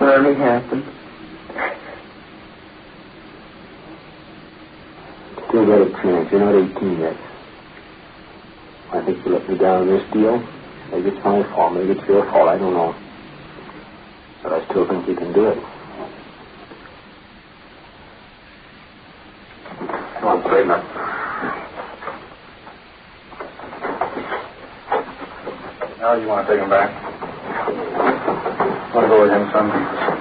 rarely happens. Still got a chance. You're not 18 yet. I think you let me down in this deal. Maybe it's my fault. Maybe it's your fault. I don't know. But I still think you can do it. Come on, straighten up. Now you want to take him back? Want to go with him, son?